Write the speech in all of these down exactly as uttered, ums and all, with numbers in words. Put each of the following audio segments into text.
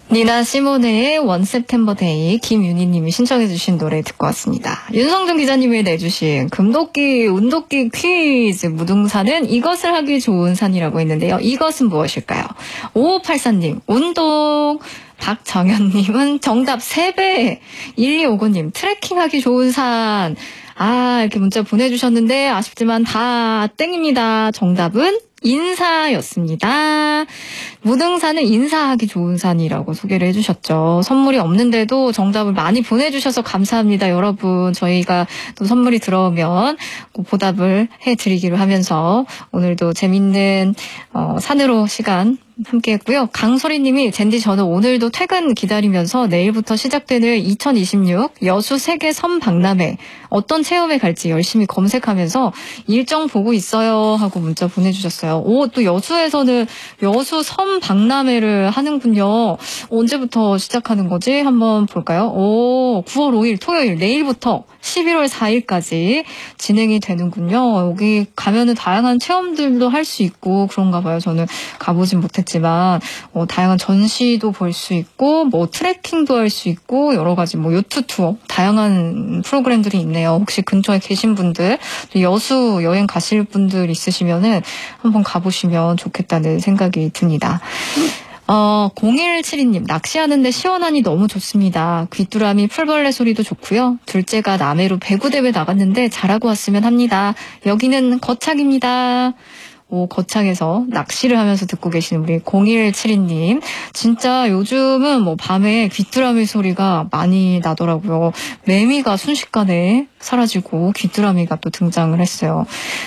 니나 시모네의 원 셉템버 데이, 김윤희님이 신청해주신 노래 듣고 왔습니다. 윤성준 기자님이 내주신 금도끼, 운도끼 퀴즈. 무등산은 이것을 하기 좋은 산이라고 했는데요. 이것은 무엇일까요? 오오팔사님, 운동. 박정현님은 정답 세 배. 일이오구님, 트레킹하기 좋은 산. 아, 이렇게 문자 보내주셨는데 아쉽지만 다 땡입니다. 정답은 인사였습니다. 무등산은 인사하기 좋은 산이라고 소개를 해주셨죠. 선물이 없는데도 정답을 많이 보내주셔서 감사합니다. 여러분, 저희가 또 선물이 들어오면 꼭 보답을 해드리기로 하면서 오늘도 재밌는 어, 산으로 시간 함께 했고요. 강소리님이 젠디 저는 오늘도 퇴근 기다리면서 내일부터 시작되는 이천이십육 여수 세계 섬 박람회 어떤 체험에 갈지 열심히 검색하면서 일정 보고 있어요 하고 문자 보내주셨어요. 오, 또 여수에서는 여수 섬 박람회를 하는군요. 언제부터 시작하는 거지? 한번 볼까요? 오, 구월 오일 토요일 내일부터 십일월 사일까지 진행이 되는군요. 여기 가면은 다양한 체험들도 할 수 있고 그런가 봐요. 저는 가보진 못했지만 어, 다양한 전시도 볼 수 있고 뭐 트레킹도 할 수 있고 여러 가지 뭐 요트 투어 다양한 프로그램들이 있네요. 혹시 근처에 계신 분들 여수 여행 가실 분들 있으시면은 한번 가보시면 좋겠다는 생각이 듭니다. 어, 공일칠이님, 낚시하는데 시원하니 너무 좋습니다. 귀뚜라미 풀벌레 소리도 좋고요. 둘째가 남해로 배구대회 나갔는데 잘하고 왔으면 합니다. 여기는 거창입니다. 오, 거창에서 낚시를 하면서 듣고 계시는 우리 공일칠이님. 진짜 요즘은 뭐 밤에 귀뚜라미 소리가 많이 나더라고요. 매미가 순식간에 사라지고 귀뚜라미가 또 등장을 했어요.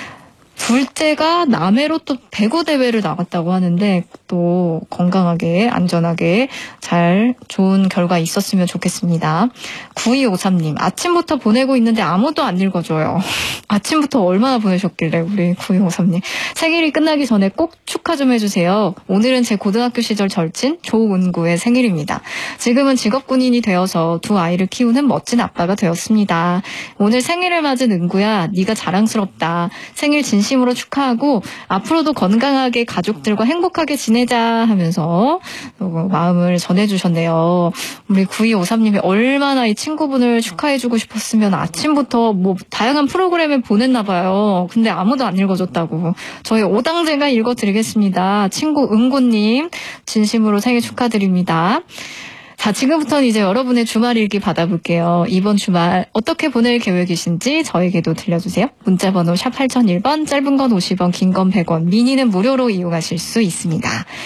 둘째가 남해로 또 배구 대회를 나갔다고 하는데 또 건강하게 안전하게 잘 좋은 결과 있었으면 좋겠습니다. 구이오삼님 아침부터 보내고 있는데 아무도 안 읽어줘요. 아침부터 얼마나 보내셨길래 우리 구이오삼님 생일이 끝나기 전에 꼭 축하 좀 해주세요. 오늘은 제 고등학교 시절 절친 조은구의 생일입니다. 지금은 직업군인이 되어서 두 아이를 키우는 멋진 아빠가 되었습니다. 오늘 생일을 맞은 은구야 네가 자랑스럽다. 생일 진심 으로 축하하고 앞으로도 건강하게 가족들과 행복하게 지내자 하면서 마음을 전해주셨네요. 우리 구이오삼님이 얼마나 이 친구분을 축하해주고 싶었으면 아침부터 뭐 다양한 프로그램에 보냈나 봐요. 근데 아무도 안 읽어줬다고. 저희 오당제가 읽어드리겠습니다. 친구 은구님 진심으로 생일 축하드립니다. 자, 지금부터는 이제 여러분의 주말 일기 받아볼게요. 이번 주말 어떻게 보낼 계획이신지 저에게도 들려주세요. 문자번호 샵 팔공공일 번, 짧은 건 오십 원, 긴 건 백 원, 미니는 무료로 이용하실 수 있습니다.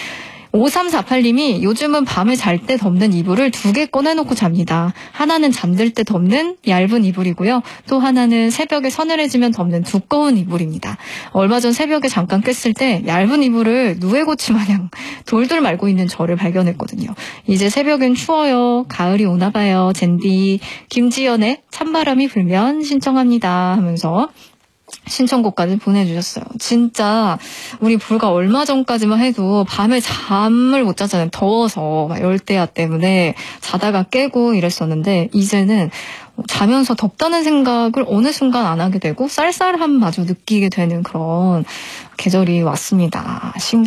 오삼사팔님이 요즘은 밤에 잘 때 덮는 이불을 두 개 꺼내놓고 잡니다. 하나는 잠들 때 덮는 얇은 이불이고요. 또 하나는 새벽에 서늘해지면 덮는 두꺼운 이불입니다. 얼마 전 새벽에 잠깐 깼을 때 얇은 이불을 누에고치 마냥 돌돌 말고 있는 저를 발견했거든요. 이제 새벽엔 추워요. 가을이 오나 봐요. 젠디 김지연의 찬바람이 불면 신청합니다 하면서 신청곡까지 보내주셨어요. 진짜 우리 불과 얼마 전까지만 해도 밤에 잠을 못 자잖아요. 더워서 열대야 때문에 자다가 깨고 이랬었는데 이제는 자면서 덥다는 생각을 어느 순간 안 하게 되고 쌀쌀함마저 느끼게 되는 그런 계절이 왔습니다. 신기